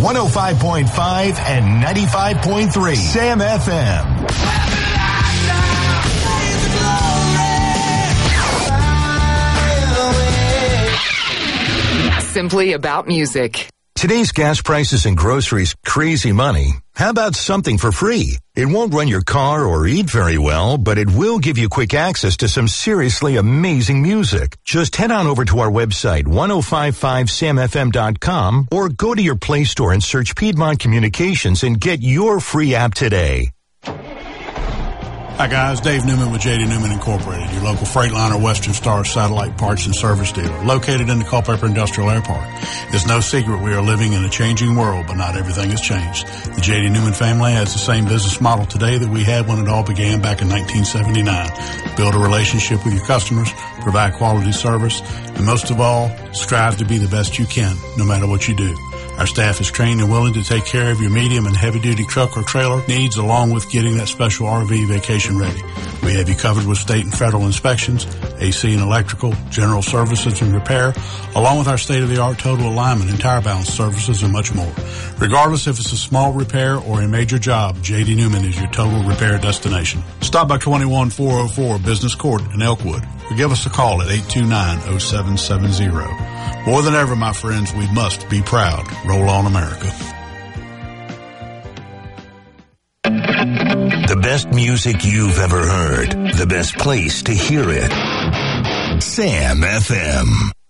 105.5 and 95.3. Sam FM. Simply about music. Today's gas prices and groceries, crazy money. How about something for free? It won't run your car or eat very well, but it will give you quick access to some seriously amazing music. Just head on over to our website, 1055samfm.com, or go to your Play Store and search Piedmont Communications and get your free app today. Hi guys, Dave Newman with J.D. Newman Incorporated, your local Freightliner Western Star satellite parts and service dealer, located in the Culpeper Industrial Airport. It's no secret we are living in a changing world, but not everything has changed. The J.D. Newman family has the same business model today that we had when it all began back in 1979. Build a relationship with your customers, provide quality service, and most of all, strive to be the best you can, no matter what you do. Our staff is trained and willing to take care of your medium and heavy-duty truck or trailer needs, along with getting that special RV vacation ready. We have you covered with state and federal inspections, AC and electrical, general services and repair, along with our state-of-the-art total alignment and tire balance services and much more. Regardless if it's a small repair or a major job, J.D. Newman is your total repair destination. Stop by 21404 Business Court in Elkwood or give us a call at 829-0770. More than ever, my friends, we must be proud. Roll on, America. The best music you've ever heard. The best place to hear it. Sam FM.